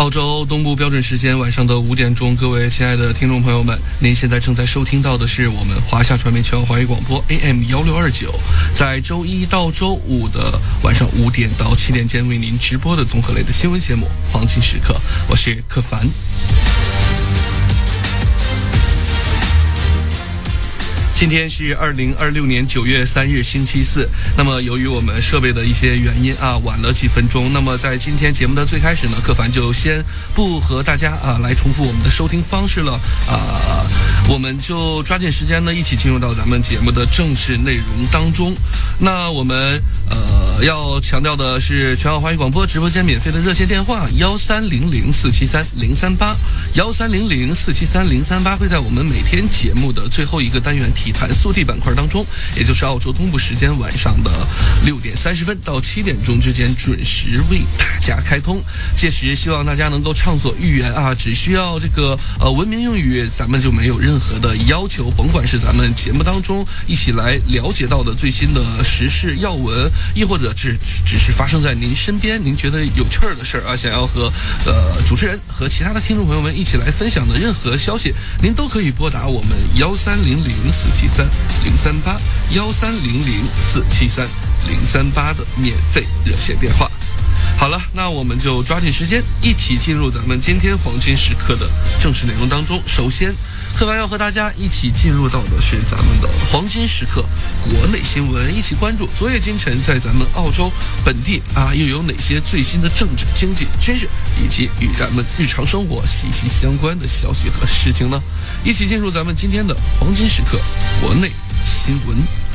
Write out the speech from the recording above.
澳洲东部标准时间晚上的5点钟，各位亲爱的听众朋友们，您现在正在收听到的是我们华夏传媒全华语广播 AM1629，在周一到周五的晚上5点到7点间为您直播的综合类的新闻节目《黄金时刻》，我是柯凡。今天是2026年9月3日星期四，那么由于我们设备的一些原因晚了几分钟，那么在今天节目的最开始呢，柯凡就先不和大家来重复我们的收听方式了我们就抓紧时间呢，一起进入到咱们节目的正式内容当中。那我们要强调的是全澳华语广播直播间免费的热线电话1300473038，1300473038会在我们每天节目的最后一个单元体坛速递板块当中，也就是澳洲东部时间晚上的6点30分到7点钟之间准时为大家开通。届时希望大家能够畅所欲言只需要这个文明用语，咱们就没有任何的要求，甭管是咱们节目当中一起来了解到的最新的时事要闻，亦或者只是发生在您身边您觉得有趣儿的事儿想要和主持人和其他的听众朋友们一起来分享的任何消息，您都可以拨打我们1300473038，1300473038的免费热线电话。好了，那我们就抓紧时间一起进入咱们今天黄金时刻的正式内容当中。首先柯凡要和大家一起进入到的是咱们的黄金时刻国内新闻，一起关注昨夜今晨在咱们澳洲本地又有哪些最新的政治、经济、军事以及与咱们日常生活息息相关的消息和事情呢？一起进入咱们今天的黄金时刻国内新闻。